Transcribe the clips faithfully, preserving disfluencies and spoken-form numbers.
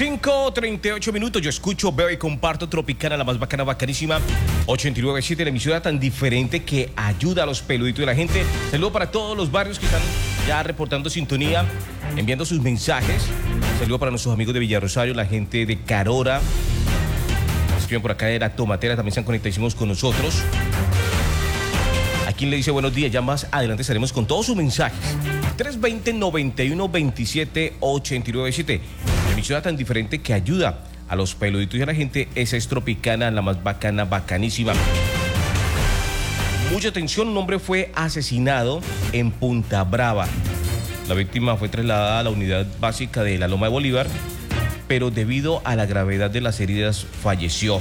cinco treinta y ocho minutos. Yo escucho, veo y comparto Tropicana, la más bacana, bacanísima. ochenta y nueve punto siete, la emisora tan diferente que ayuda a los peluditos de la gente. Saludo para todos los barrios que están ya reportando sintonía, enviando sus mensajes. Saludo para nuestros amigos de Villarrosario, la gente de Carora. Escriben por acá de la Tomatera, también están conectadísimos con nosotros. Aquí le dice buenos días, ya más adelante estaremos con todos sus mensajes. tres dos cero, noventa y uno veintisiete, ochenta y nueve punto siete. La emisora tan diferente que ayuda a los peluditos y a la gente. Esa es Tropicana, la más bacana, bacanísima. Mucha atención, un hombre fue asesinado en Punta Brava. La víctima fue trasladada a la unidad básica de la Loma de Bolívar, pero debido a la gravedad de las heridas falleció.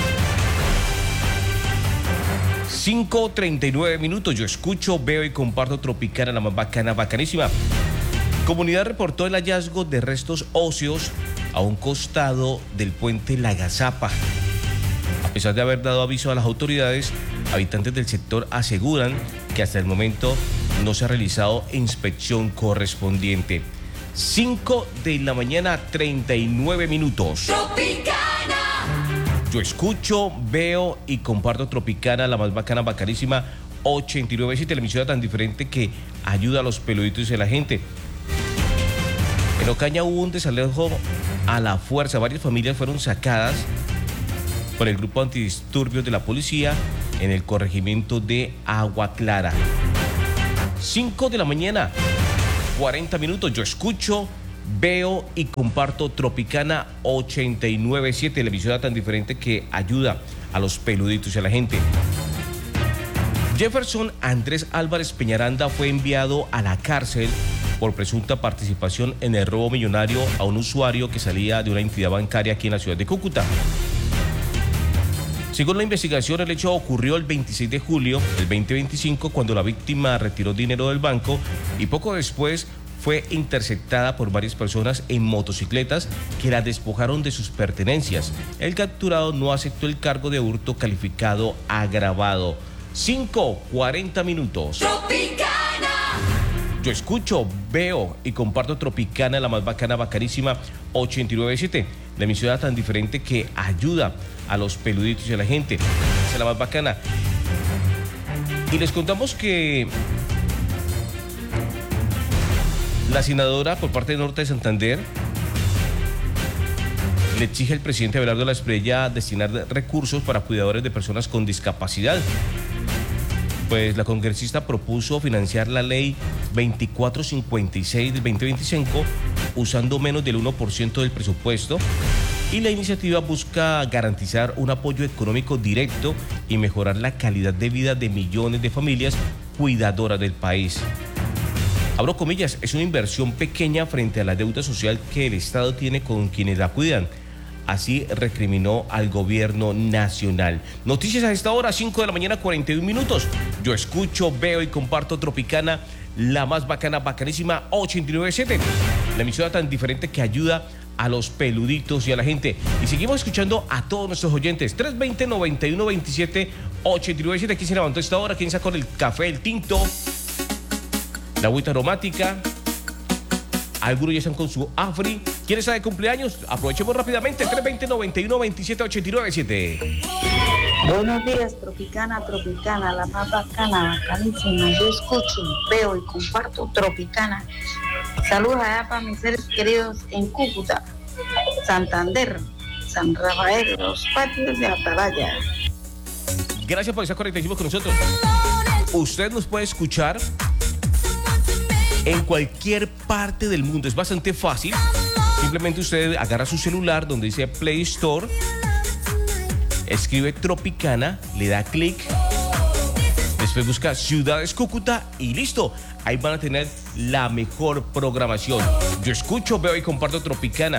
cinco treinta y nueve minutos. Yo escucho, veo y comparto Tropicana, la más bacana, bacanísima. Comunidad reportó el hallazgo de restos óseos a un costado del puente La Gazapa. A pesar de haber dado aviso a las autoridades, habitantes del sector aseguran que hasta el momento no se ha realizado inspección correspondiente. cinco de la mañana, treinta y nueve minutos. Tropicana. Yo escucho, veo y comparto Tropicana, la más bacana, bacanísima, ochenta y nueve punto siete, la emisora tan diferente que ayuda a los peluditos y a la gente. En Ocaña hubo un desalojo a la fuerza. Varias familias fueron sacadas por el grupo antidisturbios de la policía en el corregimiento de Agua Clara. cinco de la mañana, cuarenta minutos. Yo escucho, veo y comparto Tropicana ochenta y nueve punto siete, la emisora tan diferente que ayuda a los peluditos y a la gente. Jefferson Andrés Álvarez Peñaranda fue enviado a la cárcel por presunta participación en el robo millonario a un usuario que salía de una entidad bancaria aquí en la ciudad de Cúcuta. Según la investigación, el hecho ocurrió el veintiséis de julio del veinte veinticinco, cuando la víctima retiró dinero del banco y poco después fue interceptada por varias personas en motocicletas que la despojaron de sus pertenencias. El capturado no aceptó el cargo de hurto calificado agravado. cinco cuarenta minutos. Tropicana. Yo escucho, veo y comparto Tropicana, la más bacana, bacanísima, ochenta y nueve punto siete. La emisora tan diferente que ayuda a los peluditos y a la gente. Esa es la más bacana. Y les contamos que la senadora por parte de Norte de Santander le exige al presidente Abelardo de la Espriella destinar recursos para cuidadores de personas con discapacidad. Pues la congresista propuso financiar la ley veinticuatro cincuenta y seis del veinte veinticinco usando menos del uno por ciento del presupuesto, y la iniciativa busca garantizar un apoyo económico directo y mejorar la calidad de vida de millones de familias cuidadoras del país. Abro comillas, es una inversión pequeña frente a la deuda social que el Estado tiene con quienes la cuidan. Así recriminó al gobierno nacional. Noticias a esta hora, cinco de la mañana, cuarenta y uno minutos. Yo escucho, veo y comparto Tropicana, la más bacana, bacanísima, ochenta y nueve punto siete. La emisora tan diferente que ayuda a los peluditos y a la gente. Y seguimos escuchando a todos nuestros oyentes. tres dos cero, noventa y uno veintisiete, ochenta y nueve punto siete. ¿Quién se levantó a esta hora? ¿Quién sacó el café, el tinto, la agüita aromática? Algunos ya están con su afri. ¿Quién está de cumpleaños? Aprovechemos rápidamente. tres dos cero, noventa y uno veintisiete, ochenta y nueve punto siete. Buenos días, Tropicana, Tropicana, la más bacana, bacanísima. Yo escucho, veo y comparto Tropicana. Saludos allá para mis seres queridos en Cúcuta, Santander, San Rafael, los patios de Atalaya. Gracias por estar conectados con nosotros. Usted nos puede escuchar en cualquier parte del mundo. Es bastante fácil. Simplemente usted agarra su celular donde dice Play Store, escribe Tropicana, le da clic, después busca Ciudades Cúcuta y listo. Ahí van a tener la mejor programación. Yo escucho, veo y comparto Tropicana.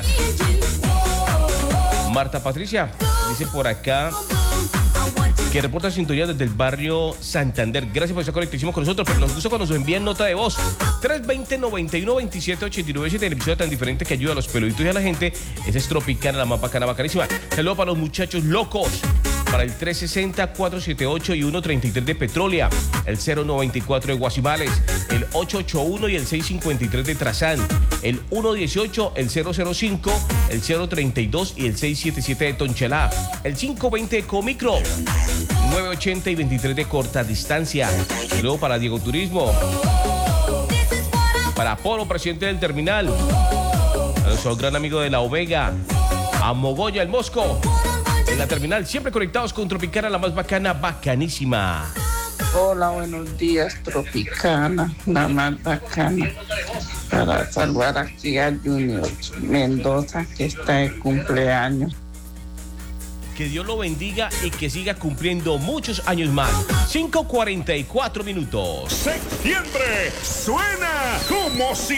Marta Patricia dice por acá que reporta sintonía desde el barrio Santander. Gracias por estar conectadísimos con nosotros, pero nos gusta cuando nos envían nota de voz. tres dos cero, noventa y uno veintisiete, ochenta y nueve punto siete, la emisora tan diferente que ayuda a los peluditos y a la gente. Esa es Tropicana, la más bacana, bacanísima. Saludos para los muchachos locos para el tres sesenta, cuatro setenta y ocho y ciento treinta y tres de Petrolia, el cero noventa y cuatro de Guasimales, el ochocientos ochenta y uno y el seiscientos cincuenta y tres de Trazán, el ciento dieciocho, el cero cero cinco, el cero treinta y dos y el seiscientos setenta y siete de Tonchalá, el quinientos veinte de Comicro, novecientos ochenta y veintitrés de Corta Distancia. Y luego para Diego Turismo, para Polo, presidente del terminal, a nuestro gran amigo de La Ovega, a Mogoya, el Mosco, en la terminal, siempre conectados con Tropicana, la más bacana, bacanísima. Hola, buenos días, Tropicana, la más bacana. Para saludar aquí a Junior Mendoza, que está de cumpleaños. Que Dios lo bendiga y que siga cumpliendo muchos años más. cinco cuarenta y cuatro minutos. Septiembre suena como si